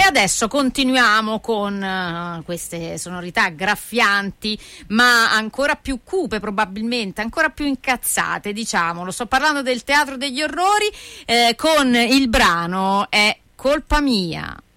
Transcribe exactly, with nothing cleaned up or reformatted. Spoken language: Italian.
adesso continuiamo con uh, queste sonorità graffianti, ma ancora più cupe, probabilmente ancora più incazzate, diciamolo. Sto parlando del Teatro degli Orrori, eh, con il brano È colpa mia.